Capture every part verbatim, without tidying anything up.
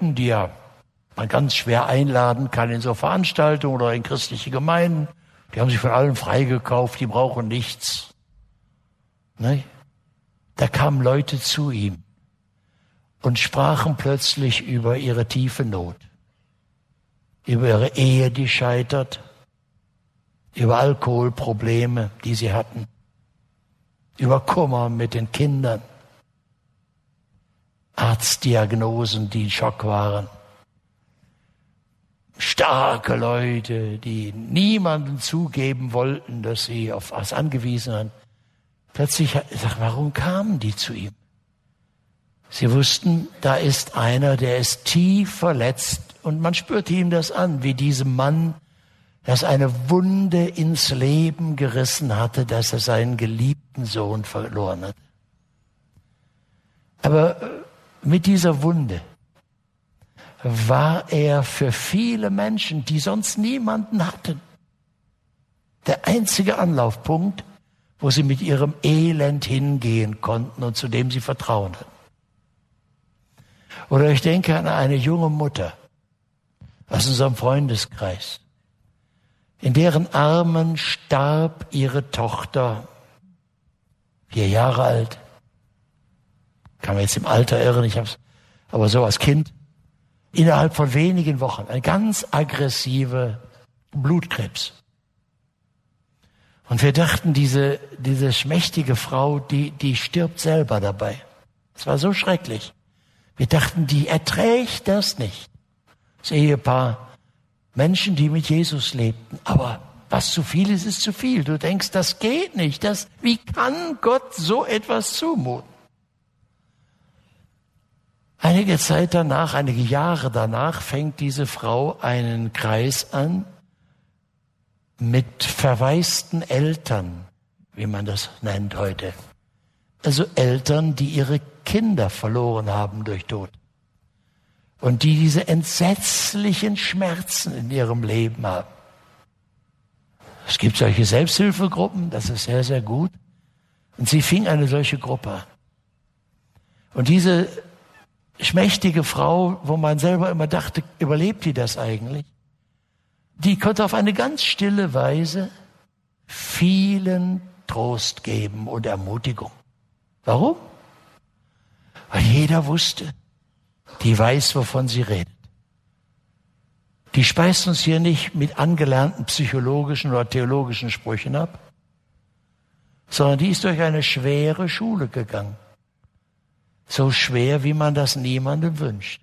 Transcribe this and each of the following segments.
Leuten, die ja man ganz schwer einladen kann in so Veranstaltungen oder in christliche Gemeinden. Die haben sich von allem freigekauft, die brauchen nichts. Ne? Da kamen Leute zu ihm und sprachen plötzlich über ihre tiefe Not, über ihre Ehe, die scheitert, über Alkoholprobleme, die sie hatten, über Kummer mit den Kindern, Arztdiagnosen, die ein Schock waren. Starke Leute, die niemandem zugeben wollten, dass sie auf was angewiesen waren. Plötzlich, ich sag, warum kamen die zu ihm? Sie wussten, da ist einer, der ist tief verletzt und man spürte ihm das an, wie diesem Mann, das eine Wunde ins Leben gerissen hatte, dass er seinen geliebten Sohn verloren hat. Aber mit dieser Wunde war er für viele Menschen, die sonst niemanden hatten, der einzige Anlaufpunkt, wo sie mit ihrem Elend hingehen konnten und zu dem sie Vertrauen hatten. Oder ich denke an eine junge Mutter aus unserem Freundeskreis, in deren Armen starb ihre Tochter, vier Jahre alt, kann man jetzt im Alter irren, ich hab's, aber so als Kind, innerhalb von wenigen Wochen, eine ganz aggressive Blutkrebs. Und wir dachten, diese, diese schmächtige Frau, die, die stirbt selber dabei. Es war so schrecklich. Wir dachten, die erträgt das nicht. Das Ehepaar, Menschen, die mit Jesus lebten. Aber was zu viel ist, ist zu viel. Du denkst, das geht nicht. Das, wie kann Gott so etwas zumuten? Einige Zeit danach, einige Jahre danach, fängt diese Frau einen Kreis an mit verwaisten Eltern, wie man das nennt heute. Also Eltern, die ihre Kinder verloren haben durch Tod. Und die diese entsetzlichen Schmerzen in ihrem Leben haben. Es gibt solche Selbsthilfegruppen, das ist sehr, sehr gut. Und sie fing eine solche Gruppe an. Und diese schmächtige Frau, wo man selber immer dachte, überlebt die das eigentlich? Die konnte auf eine ganz stille Weise vielen Trost geben und Ermutigung. Warum? Weil jeder wusste, die weiß, wovon sie redet. Die speist uns hier nicht mit angelernten psychologischen oder theologischen Sprüchen ab, sondern die ist durch eine schwere Schule gegangen. So schwer, wie man das niemandem wünscht.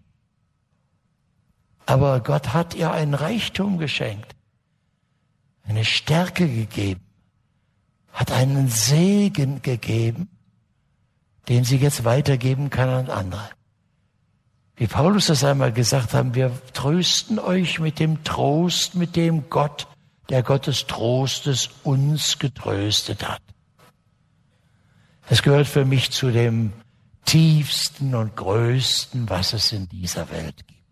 Aber Gott hat ihr einen Reichtum geschenkt, eine Stärke gegeben, hat einen Segen gegeben, den sie jetzt weitergeben kann an andere. Wie Paulus das einmal gesagt hat, wir trösten euch mit dem Trost, mit dem Gott, der Gott des Trostes uns getröstet hat. Es gehört für mich zu dem tiefsten und größten, was es in dieser Welt gibt.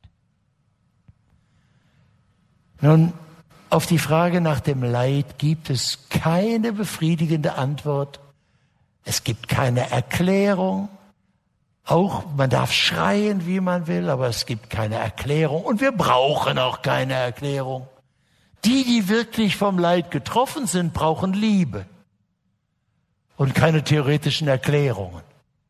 Nun, auf die Frage nach dem Leid gibt es keine befriedigende Antwort. Es gibt keine Erklärung. Auch, man darf schreien, wie man will, aber es gibt keine Erklärung. Und wir brauchen auch keine Erklärung. Die, die wirklich vom Leid getroffen sind, brauchen Liebe und keine theoretischen Erklärungen.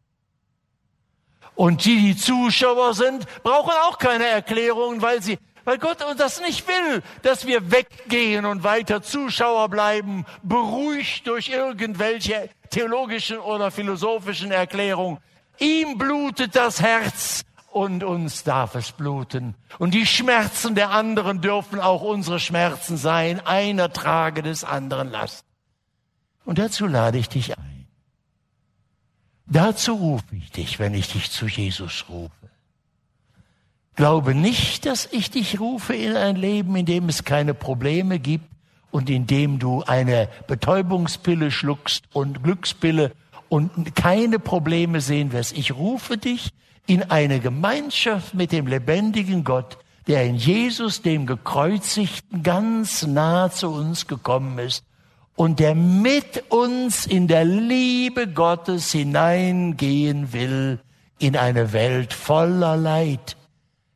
Und die, die Zuschauer sind, brauchen auch keine Erklärungen, weil sie, weil Gott uns das nicht will, dass wir weggehen und weiter Zuschauer bleiben, beruhigt durch irgendwelche theologischen oder philosophischen Erklärungen. Ihm blutet das Herz und uns darf es bluten. Und die Schmerzen der anderen dürfen auch unsere Schmerzen sein. Einer trage des anderen Last. Und dazu lade ich dich ein. Dazu rufe ich dich, wenn ich dich zu Jesus rufe. Glaube nicht, dass ich dich rufe in ein Leben, in dem es keine Probleme gibt und in dem du eine Betäubungspille schluckst und Glückspille und keine Probleme sehen wirst. Ich rufe dich in eine Gemeinschaft mit dem lebendigen Gott, der in Jesus, dem Gekreuzigten, ganz nah zu uns gekommen ist und der mit uns in der Liebe Gottes hineingehen will in eine Welt voller Leid.